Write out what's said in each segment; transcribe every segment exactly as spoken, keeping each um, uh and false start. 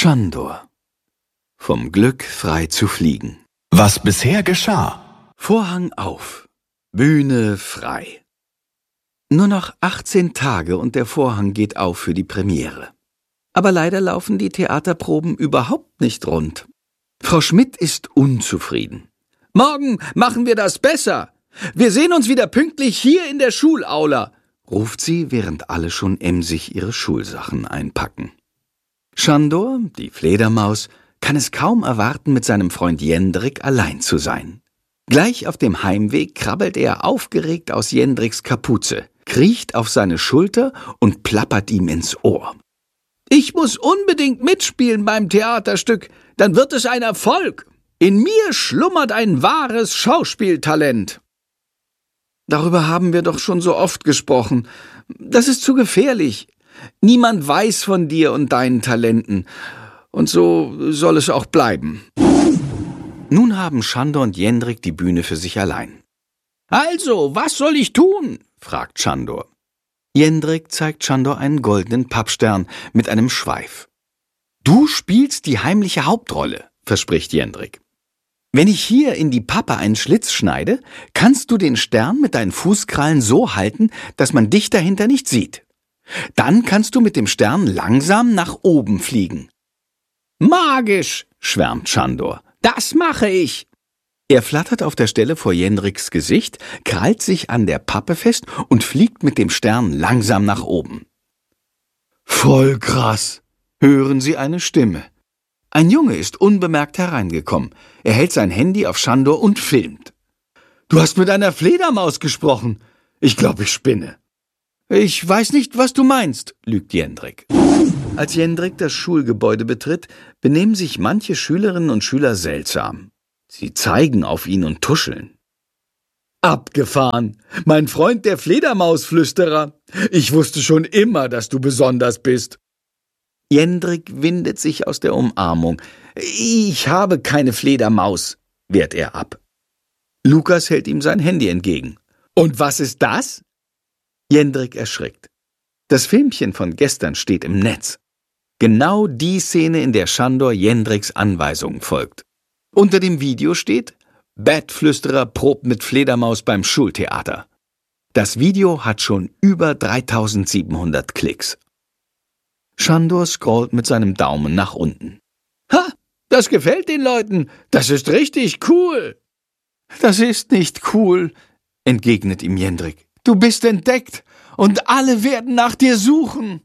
Schandor. Vom Glück frei zu fliegen. Was bisher geschah. Vorhang auf. Bühne frei. Nur noch achtzehn Tage und der Vorhang geht auf für die Premiere. Aber leider laufen die Theaterproben überhaupt nicht rund. Frau Schmidt ist unzufrieden. »Morgen machen wir das besser. Wir sehen uns wieder pünktlich hier in der Schulaula«, ruft sie, während alle schon emsig ihre Schulsachen einpacken. Schandor, die Fledermaus, kann es kaum erwarten, mit seinem Freund Jendrik allein zu sein. Gleich auf dem Heimweg krabbelt er aufgeregt aus Jendriks Kapuze, kriecht auf seine Schulter und plappert ihm ins Ohr. »Ich muss unbedingt mitspielen beim Theaterstück, dann wird es ein Erfolg. In mir schlummert ein wahres Schauspieltalent.« »Darüber haben wir doch schon so oft gesprochen. Das ist zu gefährlich. Niemand weiß von dir und deinen Talenten. Und so soll es auch bleiben.« Nun haben Schandor und Jendrik die Bühne für sich allein. »Also, was soll ich tun?« fragt Schandor. Jendrik zeigt Schandor einen goldenen Pappstern mit einem Schweif. »Du spielst die heimliche Hauptrolle«, verspricht Jendrik. »Wenn ich hier in die Pappe einen Schlitz schneide, kannst du den Stern mit deinen Fußkrallen so halten, dass man dich dahinter nicht sieht. Dann kannst du mit dem Stern langsam nach oben fliegen.« »Magisch«, schwärmt Schandor. »Das mache ich.« Er flattert auf der Stelle vor Jendriks Gesicht, krallt sich an der Pappe fest und fliegt mit dem Stern langsam nach oben. »Voll krass«, hören sie eine Stimme. Ein Junge ist unbemerkt hereingekommen. Er hält sein Handy auf Schandor und filmt. »Du hast mit einer Fledermaus gesprochen. Ich glaube, ich spinne.« »Ich weiß nicht, was du meinst«, lügt Jendrik. Als Jendrik das Schulgebäude betritt, benehmen sich manche Schülerinnen und Schüler seltsam. Sie zeigen auf ihn und tuscheln. »Abgefahren! Mein Freund der Fledermausflüsterer! Ich wusste schon immer, dass du besonders bist!« Jendrik windet sich aus der Umarmung. »Ich habe keine Fledermaus«, wehrt er ab. Lukas hält ihm sein Handy entgegen. »Und was ist das?« Jendrik erschrickt. Das Filmchen von gestern steht im Netz. Genau die Szene, in der Schandor Jendriks Anweisungen folgt. Unter dem Video steht: »Bettflüsterer probt mit Fledermaus beim Schultheater.« Das Video hat schon über dreitausendsiebenhundert Klicks. Schandor scrollt mit seinem Daumen nach unten. »Ha, das gefällt den Leuten. Das ist richtig cool.« »Das ist nicht cool«, entgegnet ihm Jendrik. »Du bist entdeckt und alle werden nach dir suchen.«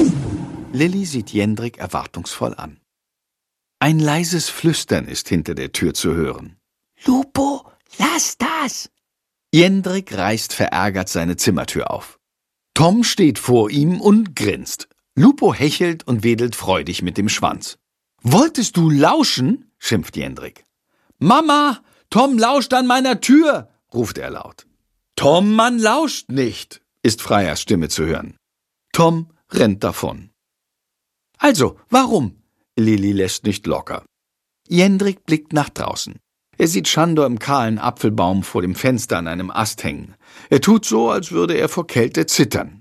Lilli sieht Jendrik erwartungsvoll an. Ein leises Flüstern ist hinter der Tür zu hören. »Lupo, lass das!« Jendrik reißt verärgert seine Zimmertür auf. Tom steht vor ihm und grinst. Lupo hechelt und wedelt freudig mit dem Schwanz. »Wolltest du lauschen?«, schimpft Jendrik. »Mama, Tom lauscht an meiner Tür«, ruft er laut. »Tom, man lauscht nicht«, ist Freiers Stimme zu hören. Tom rennt davon. »Also, warum?« Lilli lässt nicht locker. Jendrik blickt nach draußen. Er sieht Schandor im kahlen Apfelbaum vor dem Fenster an einem Ast hängen. Er tut so, als würde er vor Kälte zittern.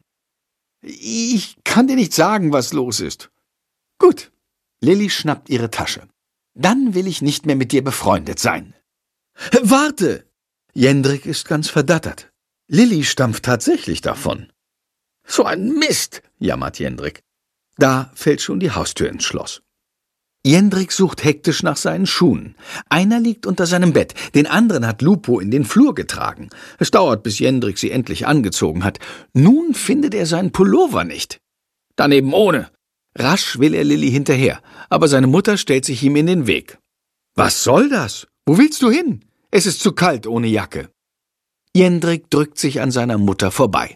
»Ich kann dir nicht sagen, was los ist.« »Gut.« Lilli schnappt ihre Tasche. »Dann will ich nicht mehr mit dir befreundet sein.« »Warte!« Jendrik ist ganz verdattert. Lilli stampft tatsächlich davon. »So ein Mist«, jammert Jendrik. Da fällt schon die Haustür ins Schloss. Jendrik sucht hektisch nach seinen Schuhen. Einer liegt unter seinem Bett, den anderen hat Lupo in den Flur getragen. Es dauert, bis Jendrik sie endlich angezogen hat. Nun findet er seinen Pullover nicht. »Daneben ohne!« Rasch will er Lilli hinterher, aber seine Mutter stellt sich ihm in den Weg. »Was soll das? Wo willst du hin? Es ist zu kalt ohne Jacke.« Jendrik drückt sich an seiner Mutter vorbei.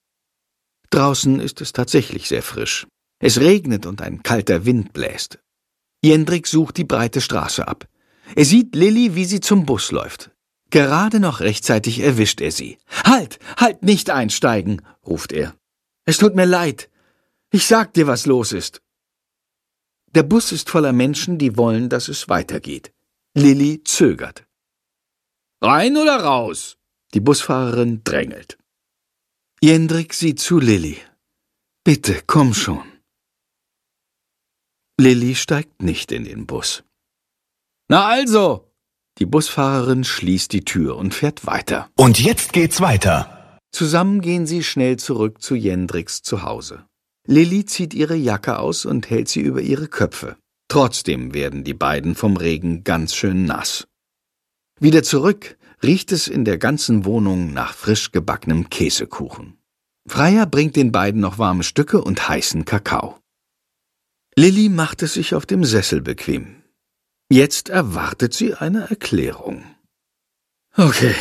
Draußen ist es tatsächlich sehr frisch. Es regnet und ein kalter Wind bläst. Jendrik sucht die breite Straße ab. Er sieht Lilli, wie sie zum Bus läuft. Gerade noch rechtzeitig erwischt er sie. »Halt, halt, nicht einsteigen«, ruft er. »Es tut mir leid. Ich sag dir, was los ist.« Der Bus ist voller Menschen, die wollen, dass es weitergeht. Lilli zögert. »Rein oder raus?« Die Busfahrerin drängelt. Jendrik sieht zu Lilli. »Bitte, komm schon.« Lilli steigt nicht in den Bus. »Na also!« Die Busfahrerin schließt die Tür und fährt weiter. Und jetzt geht's weiter. Zusammen gehen sie schnell zurück zu Jendriks Zuhause. Lilli zieht ihre Jacke aus und hält sie über ihre Köpfe. Trotzdem werden die beiden vom Regen ganz schön nass. Wieder zurück riecht es in der ganzen Wohnung nach frisch gebackenem Käsekuchen. Freya bringt den beiden noch warme Stücke und heißen Kakao. Lilli macht es sich auf dem Sessel bequem. Jetzt erwartet sie eine Erklärung. Okay.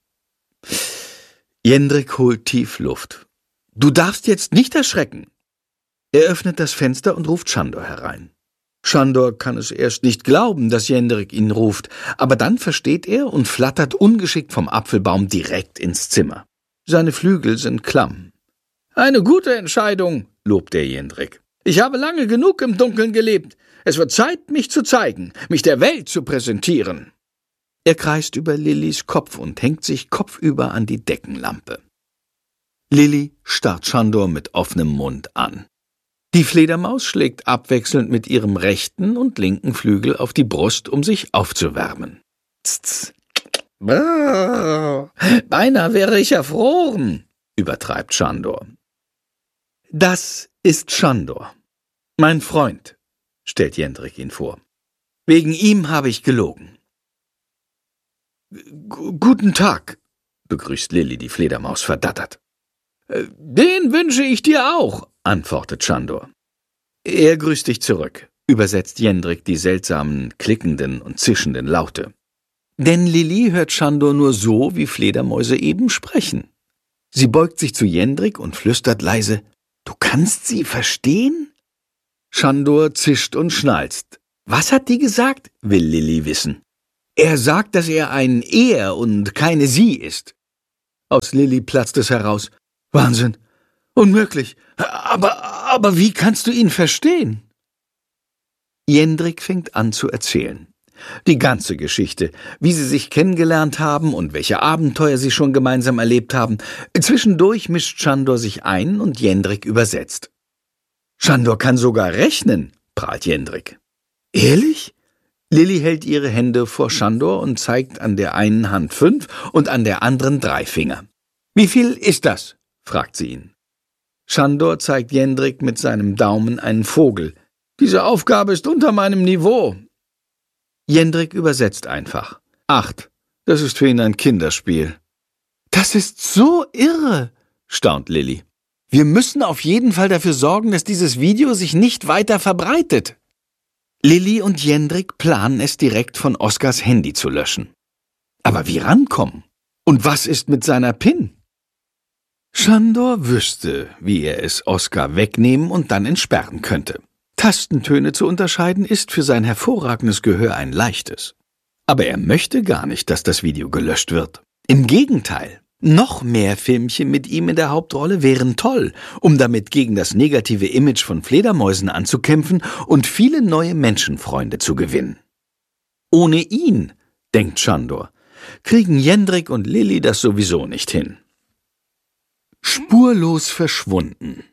Jendrik holt tief Luft. »Du darfst jetzt nicht erschrecken!« Er öffnet das Fenster und ruft Sándor herein. Sándor kann es erst nicht glauben, dass Jendrik ihn ruft, aber dann versteht er und flattert ungeschickt vom Apfelbaum direkt ins Zimmer. Seine Flügel sind klamm. »Eine gute Entscheidung«, lobt er Jendrik. »Ich habe lange genug im Dunkeln gelebt. Es wird Zeit, mich zu zeigen, mich der Welt zu präsentieren.« Er kreist über Lillis Kopf und hängt sich kopfüber an die Deckenlampe. Lilli starrt Sándor mit offenem Mund an. Die Fledermaus schlägt abwechselnd mit ihrem rechten und linken Flügel auf die Brust, um sich aufzuwärmen. Tz, Brrr, beinahe wäre ich erfroren, übertreibt Sándor. Das ist Sándor, mein Freund, stellt Jendrik ihn vor. Wegen ihm habe ich gelogen. G- Guten Tag, begrüßt Lilli die Fledermaus verdattert. Den wünsche ich dir auch, antwortet Sándor. Er grüßt dich zurück, übersetzt Jendrik die seltsamen, klickenden und zischenden Laute. Denn Lilli hört Sándor nur so, wie Fledermäuse eben sprechen. Sie beugt sich zu Jendrik und flüstert leise, »Du kannst sie verstehen?« Sándor zischt und schnalzt. »Was hat die gesagt?« will Lilli wissen. »Er sagt, dass er ein Er und keine Sie ist.« Aus Lilli platzt es heraus. »Wahnsinn! Unmöglich! Aber, aber wie kannst du ihn verstehen?« Jendrik fängt an zu erzählen. Die ganze Geschichte, wie sie sich kennengelernt haben und welche Abenteuer sie schon gemeinsam erlebt haben. Zwischendurch mischt Sándor sich ein und Jendrik übersetzt. »Sándor kann sogar rechnen«, prahlt Jendrik. »Ehrlich?« Lilli hält ihre Hände vor Sándor und zeigt an der einen Hand fünf und an der anderen drei Finger. »Wie viel ist das?« fragt sie ihn. Sándor zeigt Jendrik mit seinem Daumen einen Vogel. »Diese Aufgabe ist unter meinem Niveau.« Jendrik übersetzt einfach. »Acht, das ist für ihn ein Kinderspiel.« »Das ist so irre«, staunt Lilli. »Wir müssen auf jeden Fall dafür sorgen, dass dieses Video sich nicht weiter verbreitet.« Lilli und Jendrik planen es direkt von Oskars Handy zu löschen. Aber wie rankommen? Und was ist mit seiner PIN? Sándor wüsste, wie er es Oskar wegnehmen und dann entsperren könnte. Tastentöne zu unterscheiden ist für sein hervorragendes Gehör ein leichtes. Aber er möchte gar nicht, dass das Video gelöscht wird. Im Gegenteil, noch mehr Filmchen mit ihm in der Hauptrolle wären toll, um damit gegen das negative Image von Fledermäusen anzukämpfen und viele neue Menschenfreunde zu gewinnen. Ohne ihn, denkt Sándor, kriegen Jendrik und Lilli das sowieso nicht hin. Spurlos verschwunden.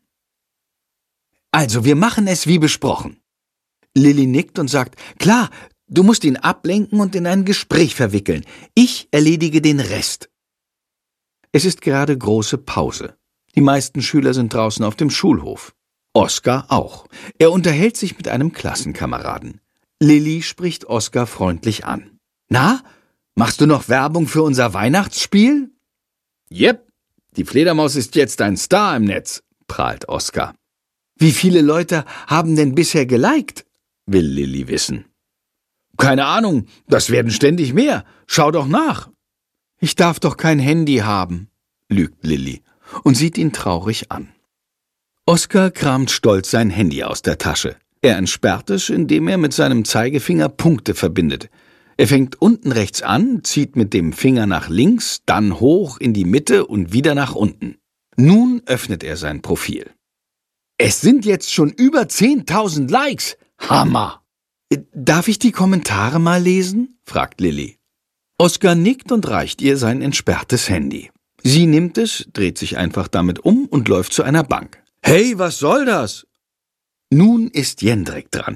Also, wir machen es wie besprochen. Lilli nickt und sagt, klar, du musst ihn ablenken und in ein Gespräch verwickeln. Ich erledige den Rest. Es ist gerade große Pause. Die meisten Schüler sind draußen auf dem Schulhof. Oskar auch. Er unterhält sich mit einem Klassenkameraden. Lilli spricht Oskar freundlich an. Na, machst du noch Werbung für unser Weihnachtsspiel? Jep, die Fledermaus ist jetzt ein Star im Netz, prahlt Oskar. Wie viele Leute haben denn bisher geliked? Will Lilli wissen. Keine Ahnung, das werden ständig mehr. Schau doch nach. Ich darf doch kein Handy haben, lügt Lilli und sieht ihn traurig an. Oskar kramt stolz sein Handy aus der Tasche. Er entsperrt es, indem er mit seinem Zeigefinger Punkte verbindet. Er fängt unten rechts an, zieht mit dem Finger nach links, dann hoch in die Mitte und wieder nach unten. Nun öffnet er sein Profil. Es sind jetzt schon über zehntausend Likes. Hammer! Darf ich die Kommentare mal lesen? Fragt Lilli. Oskar nickt und reicht ihr sein entsperrtes Handy. Sie nimmt es, dreht sich einfach damit um und läuft zu einer Bank. Hey, was soll das? Nun ist Jendrik dran.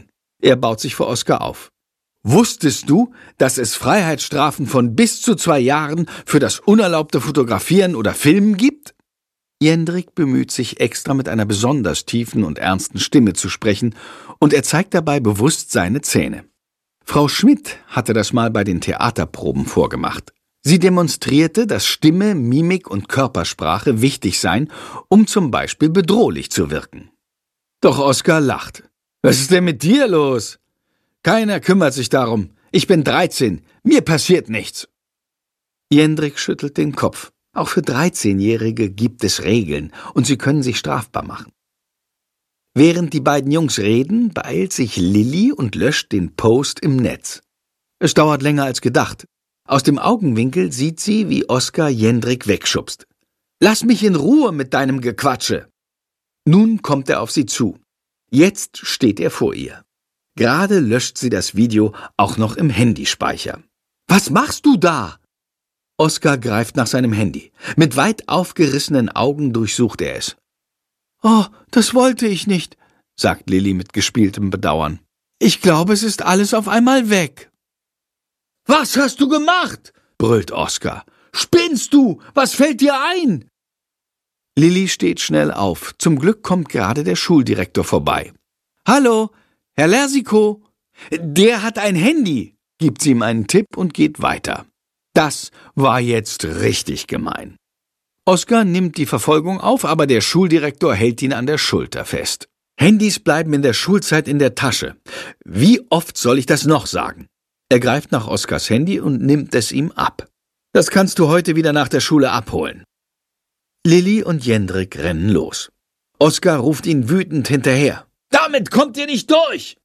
Er baut sich vor Oskar auf. Wusstest du, dass es Freiheitsstrafen von bis zu zwei Jahren für das unerlaubte Fotografieren oder Filmen gibt? Jendrik bemüht sich extra mit einer besonders tiefen und ernsten Stimme zu sprechen, und er zeigt dabei bewusst seine Zähne. Frau Schmidt hatte das mal bei den Theaterproben vorgemacht. Sie demonstrierte, dass Stimme, Mimik und Körpersprache wichtig seien, um zum Beispiel bedrohlich zu wirken. Doch Oskar lacht. Was ist denn mit dir los? Keiner kümmert sich darum. Ich bin dreizehn. Mir passiert nichts. Jendrik schüttelt den Kopf. Auch für dreizehnjährige gibt es Regeln, und sie können sich strafbar machen. Während die beiden Jungs reden, beeilt sich Lilly und löscht den Post im Netz. Es dauert länger als gedacht. Aus dem Augenwinkel sieht sie, wie Oskar Jendrik wegschubst. »Lass mich in Ruhe mit deinem Gequatsche!« Nun kommt er auf sie zu. Jetzt steht er vor ihr. Gerade löscht sie das Video auch noch im Handyspeicher. »Was machst du da?« Oskar greift nach seinem Handy. Mit weit aufgerissenen Augen durchsucht er es. »Oh, das wollte ich nicht«, sagt Lilly mit gespieltem Bedauern. »Ich glaube, es ist alles auf einmal weg.« »Was hast du gemacht?« brüllt Oskar. »Spinnst du? Was fällt dir ein?« Lilly steht schnell auf. Zum Glück kommt gerade der Schuldirektor vorbei. »Hallo, Herr Lersikow.« »Der hat ein Handy«, gibt sie ihm einen Tipp und geht weiter. Das war jetzt richtig gemein. Oskar nimmt die Verfolgung auf, aber der Schuldirektor hält ihn an der Schulter fest. Handys bleiben in der Schulzeit in der Tasche. Wie oft soll ich das noch sagen? Er greift nach Oskars Handy und nimmt es ihm ab. Das kannst du heute wieder nach der Schule abholen. Lilly und Jendrik rennen los. Oskar ruft ihn wütend hinterher. Damit kommt ihr nicht durch!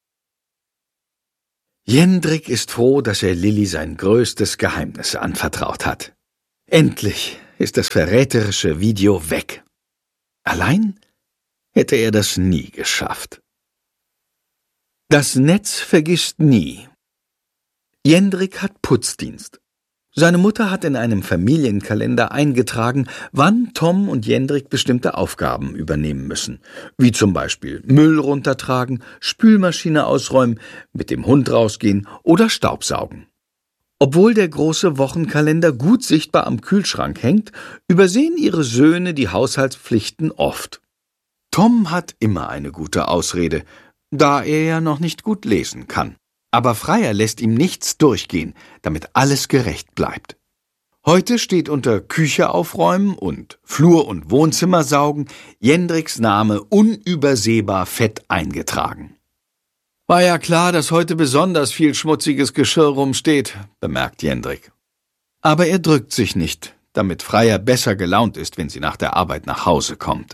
Jendrik ist froh, dass er Lilly sein größtes Geheimnis anvertraut hat. Endlich ist das verräterische Video weg. Allein hätte er das nie geschafft. Das Netz vergisst nie. Jendrik hat Putzdienst. Seine Mutter hat in einem Familienkalender eingetragen, wann Tom und Jendrik bestimmte Aufgaben übernehmen müssen, wie zum Beispiel Müll runtertragen, Spülmaschine ausräumen, mit dem Hund rausgehen oder Staubsaugen. Obwohl der große Wochenkalender gut sichtbar am Kühlschrank hängt, übersehen ihre Söhne die Haushaltspflichten oft. Tom hat immer eine gute Ausrede, da er ja noch nicht gut lesen kann. Aber Freier lässt ihm nichts durchgehen, damit alles gerecht bleibt. Heute steht unter Küche aufräumen und Flur und Wohnzimmer saugen Jendriks Name unübersehbar fett eingetragen. War ja klar, dass heute besonders viel schmutziges Geschirr rumsteht, bemerkt Jendrik. Aber er drückt sich nicht, damit Freier besser gelaunt ist, wenn sie nach der Arbeit nach Hause kommt.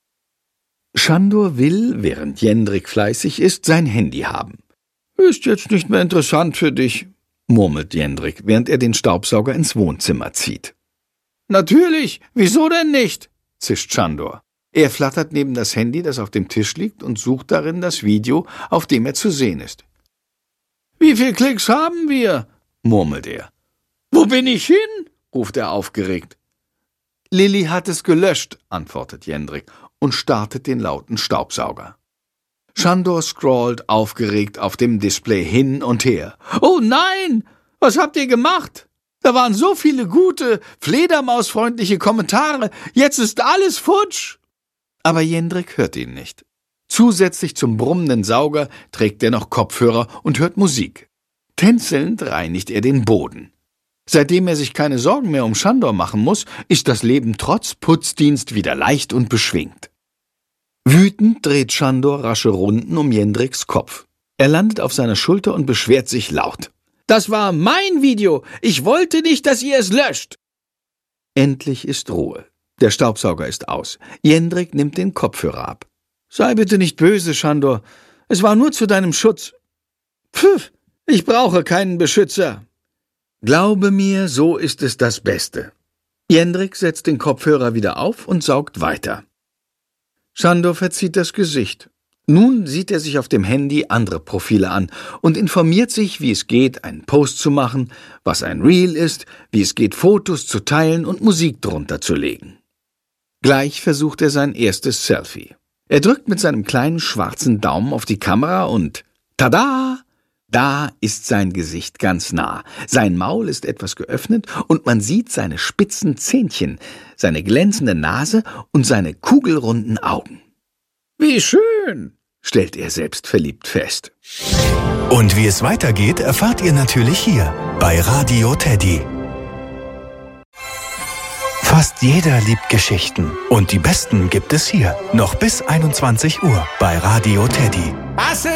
Schandor will, während Jendrik fleißig ist, sein Handy haben. »Ist jetzt nicht mehr interessant für dich«, murmelt Jendrik, während er den Staubsauger ins Wohnzimmer zieht. »Natürlich, wieso denn nicht?«, zischt Schandor. Er flattert neben das Handy, das auf dem Tisch liegt, und sucht darin das Video, auf dem er zu sehen ist. »Wie viel Klicks haben wir?«, murmelt er. »Wo bin ich hin?«, ruft er aufgeregt. »Lilly hat es gelöscht«, antwortet Jendrik und startet den lauten Staubsauger. Schandor scrollt aufgeregt auf dem Display hin und her. »Oh nein! Was habt ihr gemacht? Da waren so viele gute, fledermausfreundliche Kommentare. Jetzt ist alles futsch!« Aber Jendrik hört ihn nicht. Zusätzlich zum brummenden Sauger trägt er noch Kopfhörer und hört Musik. Tänzelnd reinigt er den Boden. Seitdem er sich keine Sorgen mehr um Schandor machen muss, ist das Leben trotz Putzdienst wieder leicht und beschwingt. Wütend dreht Schandor rasche Runden um Jendriks Kopf. Er landet auf seiner Schulter und beschwert sich laut. »Das war mein Video! Ich wollte nicht, dass ihr es löscht!« Endlich ist Ruhe. Der Staubsauger ist aus. Jendrik nimmt den Kopfhörer ab. »Sei bitte nicht böse, Schandor. Es war nur zu deinem Schutz.« »Pfff, ich brauche keinen Beschützer.« »Glaube mir, so ist es das Beste.« Jendrik setzt den Kopfhörer wieder auf und saugt weiter. Schandor verzieht das Gesicht. Nun sieht er sich auf dem Handy andere Profile an und informiert sich, wie es geht, einen Post zu machen, was ein Reel ist, wie es geht, Fotos zu teilen und Musik drunter zu legen. Gleich versucht er sein erstes Selfie. Er drückt mit seinem kleinen schwarzen Daumen auf die Kamera und Tada! Da ist sein Gesicht ganz nah. Sein Maul ist etwas geöffnet und man sieht seine spitzen Zähnchen, seine glänzende Nase und seine kugelrunden Augen. »Wie schön«, stellt er selbstverliebt fest. Und wie es weitergeht, erfahrt ihr natürlich hier bei Radio Teddy. Fast jeder liebt Geschichten und die besten gibt es hier. Noch bis einundzwanzig Uhr bei Radio Teddy.